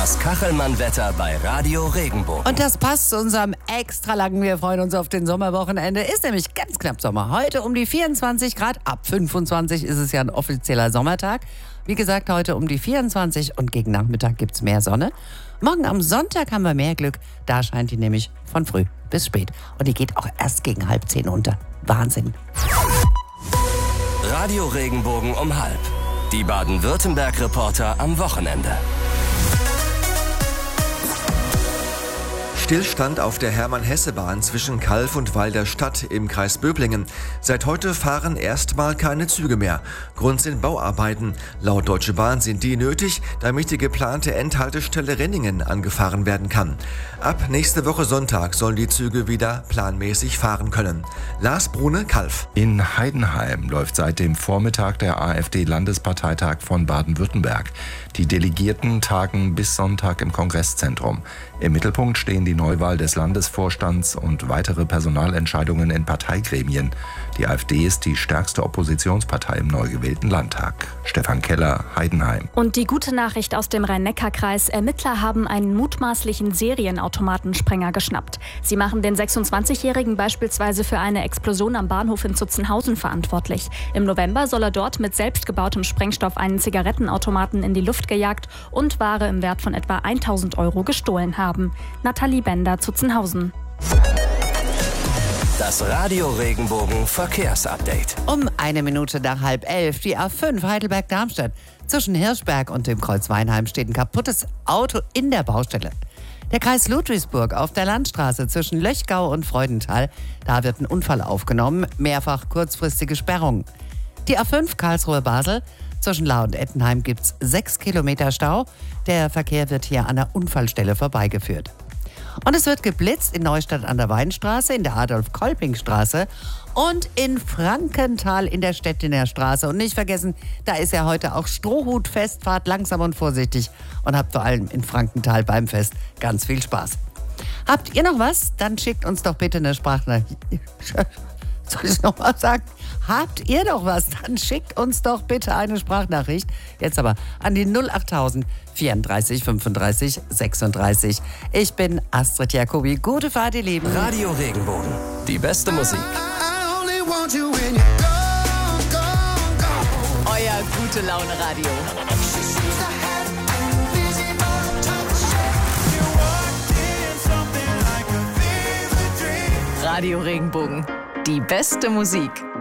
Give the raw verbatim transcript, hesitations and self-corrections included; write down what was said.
Das Kachelmann-Wetter bei Radio Regenbogen. Und das passt zu unserem extra langen, wir freuen uns auf den Sommerwochenende, ist nämlich ganz knapp Sommer. Heute um die vierundzwanzig Grad, ab fünfundzwanzig ist es ja ein offizieller Sommertag. Wie gesagt, heute um die vierundzwanzig und gegen Nachmittag gibt es mehr Sonne. Morgen am Sonntag haben wir mehr Glück, da scheint die nämlich von früh bis spät. Und die geht auch erst gegen halb zehn unter. Wahnsinn. Radio Regenbogen um halb. Die Baden-Württemberg-Reporter am Wochenende. Stillstand auf der Hermann-Hesse-Bahn zwischen Calw und Weil der Stadt im Kreis Böblingen. Seit heute fahren erstmal keine Züge mehr. Grund sind Bauarbeiten. Laut Deutsche Bahn sind die nötig, damit die geplante Endhaltestelle Renningen angefahren werden kann. Ab nächste Woche Sonntag sollen die Züge wieder planmäßig fahren können. Lars Brune, Calw. In Heidenheim läuft seit dem Vormittag der AfD-Landesparteitag von Baden-Württemberg. Die Delegierten tagen bis Sonntag im Kongresszentrum. Im Mittelpunkt stehen die Neuwahl des Landesvorstands und weitere Personalentscheidungen in Parteigremien. Die AfD ist die stärkste Oppositionspartei im neu gewählten Landtag. Stefan Keller, Heidenheim. Und die gute Nachricht aus dem Rhein-Neckar-Kreis: Ermittler haben einen mutmaßlichen Serienautomatensprenger geschnappt. Sie machen den sechsundzwanzigjährigen beispielsweise für eine Explosion am Bahnhof in Zutzenhausen verantwortlich. Im November soll er dort mit selbstgebautem Sprengstoff einen Zigarettenautomaten in die Luft gejagt und Ware im Wert von etwa tausend Euro gestohlen haben. Nathalie Bender, Zutzenhausen. Das Radio Regenbogen Verkehrsupdate. Um eine Minute nach halb elf, die A fünf Heidelberg-Darmstadt. Zwischen Hirschberg und dem Kreuz Weinheim steht ein kaputtes Auto in der Baustelle. Der Kreis Ludwigsburg auf der Landstraße zwischen Löchgau und Freudenthal. Da wird ein Unfall aufgenommen, mehrfach kurzfristige Sperrungen. Die A fünf Karlsruhe-Basel. Zwischen Lahr und Ettenheim gibt es sechs Kilometer Stau. Der Verkehr wird hier an der Unfallstelle vorbeigeführt. Und es wird geblitzt in Neustadt an der Weinstraße, in der Adolf-Kolping-Straße und in Frankenthal in der Stettiner Straße. Und nicht vergessen, da ist ja heute auch Strohhutfest. Fahrt langsam und vorsichtig und habt vor allem in Frankenthal beim Fest ganz viel Spaß. Habt ihr noch was? Dann schickt uns doch bitte eine Sprachnachricht. Soll ich es nochmal sagen? Habt ihr doch was? Dann schickt uns doch bitte eine Sprachnachricht. Jetzt aber an die null achttausend vierunddreißig fünfunddreißig sechsunddreißig. Ich bin Astrid Jacobi. Gute Fahrt, ihr Lieben. Radio Regenbogen. Die beste Musik. Euer gute Laune Radio. Radio Regenbogen. Die beste Musik.